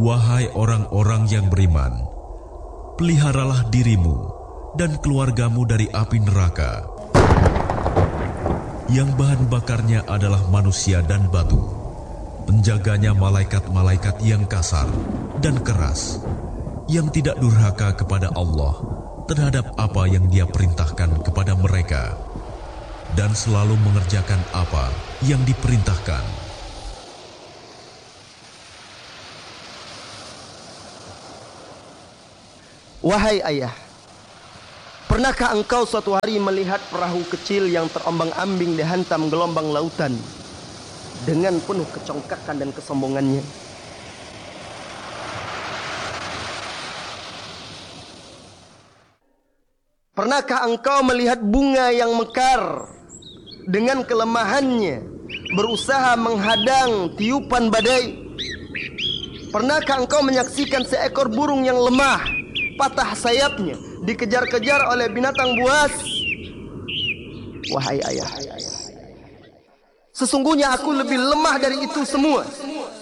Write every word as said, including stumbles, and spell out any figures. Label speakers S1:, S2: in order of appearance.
S1: Wahai orang-orang yang beriman, peliharalah dirimu dan keluargamu dari api neraka, yang bahan bakarnya adalah manusia dan batu. Penjaganya malaikat-malaikat yang kasar dan keras, yang tidak durhaka kepada Allah terhadap apa yang Dia perintahkan kepada mereka, dan selalu mengerjakan apa yang diperintahkan.
S2: Wahai ayah, pernahkah engkau suatu hari melihat perahu kecil yang terombang-ambing dihantam gelombang lautan dengan penuh kecongkakan dan kesombongannya? Pernahkah engkau melihat bunga yang mekar dengan kelemahannya berusaha menghadang tiupan badai? Pernahkah engkau menyaksikan seekor burung yang lemah, patah sayapnya, dikejar-kejar oleh binatang buas? Wahai ayah, sesungguhnya aku lebih lemah dari itu semua.